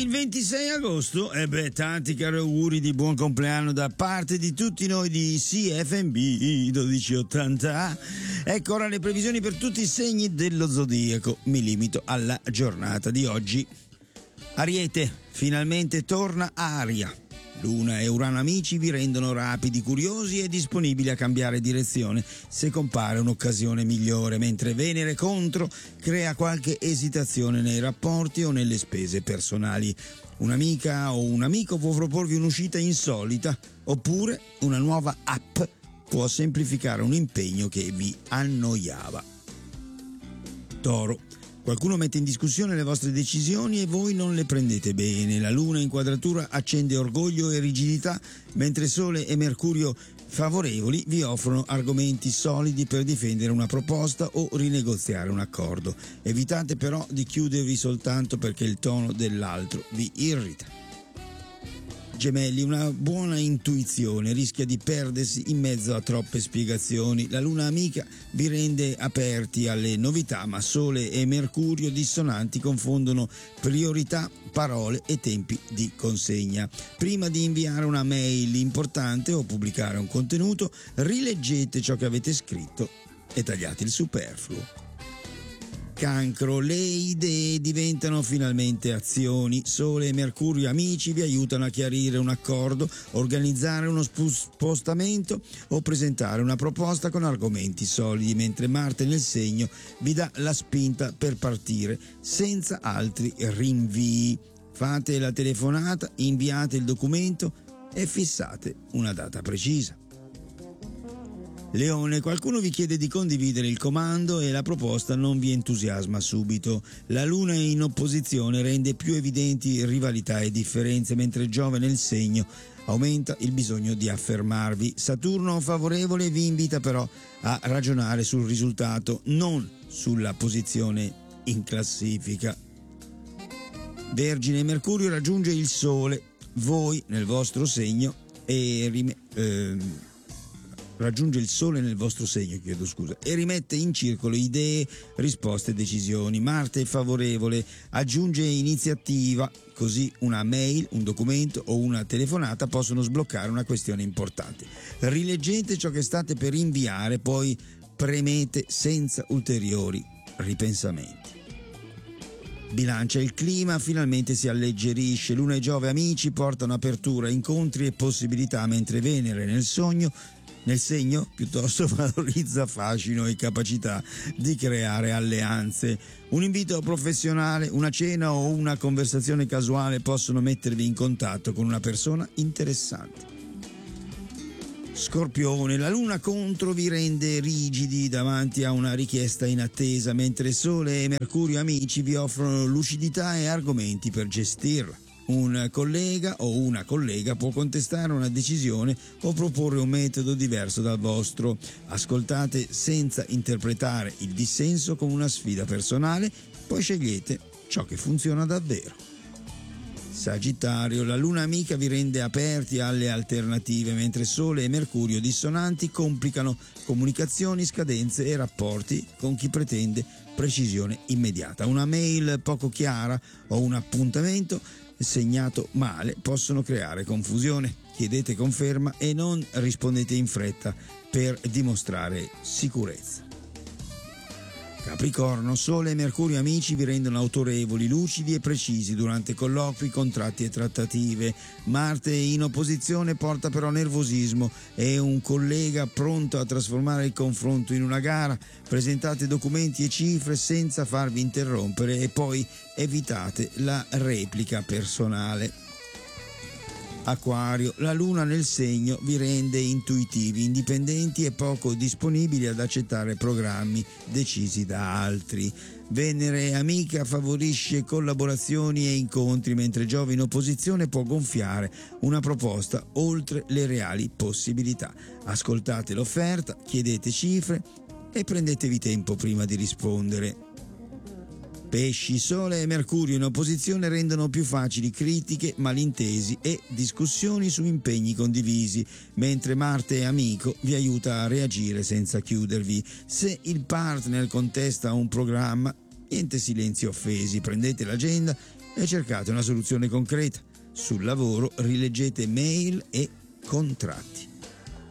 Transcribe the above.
il 26 agosto, tanti cari auguri di buon compleanno da parte di tutti noi di CFMB 1280. Ecco ora le previsioni per tutti i segni dello zodiaco. Mi limito alla giornata di oggi. Ariete, finalmente torna Aria. Luna e Urano amici vi rendono rapidi, curiosi e disponibili a cambiare direzione se compare un'occasione migliore, mentre Venere contro crea qualche esitazione nei rapporti o nelle spese personali. Un'amica o un amico può proporvi un'uscita insolita, oppure una nuova app può semplificare un impegno che vi annoiava. Toro. Qualcuno mette in discussione le vostre decisioni e voi non le prendete bene. La Luna in quadratura accende orgoglio e rigidità, mentre Sole e Mercurio favorevoli vi offrono argomenti solidi per difendere una proposta o rinegoziare un accordo. Evitate però di chiudervi soltanto perché il tono dell'altro vi irrita. Gemelli, una buona intuizione rischia di perdersi in mezzo a troppe spiegazioni. La luna amica vi rende aperti alle novità, ma Sole e Mercurio dissonanti confondono priorità, parole e tempi di consegna. Prima di inviare una mail importante o pubblicare un contenuto, rileggete ciò che avete scritto e tagliate il superfluo. Cancro, le idee diventano finalmente azioni. Sole e Mercurio amici vi aiutano a chiarire un accordo, organizzare uno spostamento o presentare una proposta con argomenti solidi, mentre Marte nel segno vi dà la spinta per partire senza altri rinvii. Fate la telefonata, inviate il documento e fissate una data precisa. Leone, qualcuno vi chiede di condividere il comando e la proposta non vi entusiasma subito. La Luna in opposizione rende più evidenti rivalità e differenze, mentre Giove nel segno aumenta il bisogno di affermarvi. Saturno favorevole vi invita però a ragionare sul risultato, non sulla posizione in classifica. Vergine, Mercurio raggiunge il Sole, voi nel vostro segno raggiunge il Sole nel vostro segno, e rimette in circolo idee, risposte e decisioni. Marte è favorevole, aggiunge iniziativa, così una mail, un documento o una telefonata possono sbloccare una questione importante. Rileggete ciò che state per inviare, poi premete senza ulteriori ripensamenti. Bilancia, il clima finalmente si alleggerisce. Luna e Giove amici portano apertura, incontri e possibilità, mentre Venere nel segno piuttosto valorizza fascino e capacità di creare alleanze. Un invito professionale, una cena o una conversazione casuale possono mettervi in contatto con una persona interessante. Scorpione, la luna contro vi rende rigidi davanti a una richiesta inattesa, mentre Sole e Mercurio amici vi offrono lucidità e argomenti per gestirla. Un collega o una collega può contestare una decisione o proporre un metodo diverso dal vostro. Ascoltate senza interpretare il dissenso come una sfida personale, poi scegliete ciò che funziona davvero. Sagittario, la luna amica vi rende aperti alle alternative, mentre Sole e Mercurio dissonanti complicano comunicazioni, scadenze e rapporti con chi pretende precisione immediata. Una mail poco chiara o un appuntamento segnato male possono creare confusione. Chiedete conferma e non rispondete in fretta per dimostrare sicurezza. Capricorno, Sole e Mercurio amici vi rendono autorevoli, lucidi e precisi durante colloqui, contratti e trattative. Marte in opposizione porta però nervosismo e un collega pronto a trasformare il confronto in una gara. Presentate documenti e cifre senza farvi interrompere e poi evitate la replica personale. Acquario, la luna nel segno vi rende intuitivi, indipendenti e poco disponibili ad accettare programmi decisi da altri. Venere amica favorisce collaborazioni e incontri, mentre Giove in opposizione può gonfiare una proposta oltre le reali possibilità. Ascoltate l'offerta, chiedete cifre e prendetevi tempo prima di rispondere. Pesci, Sole e Mercurio in opposizione rendono più facili critiche, malintesi e discussioni su impegni condivisi, mentre Marte amico vi aiuta a reagire senza chiudervi. Se il partner contesta un programma, niente silenzi offesi, prendete l'agenda e cercate una soluzione concreta. Sul lavoro rileggete mail e contratti.